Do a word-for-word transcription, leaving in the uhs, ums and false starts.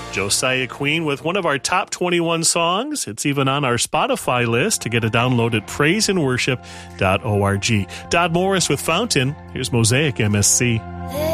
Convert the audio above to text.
Josiah Queen with one of our top twenty-one songs. It's even on our Spotify list. To get a download at praise and worship dot org. Dodd Morris with Fountain. Here's Mosaic M S C.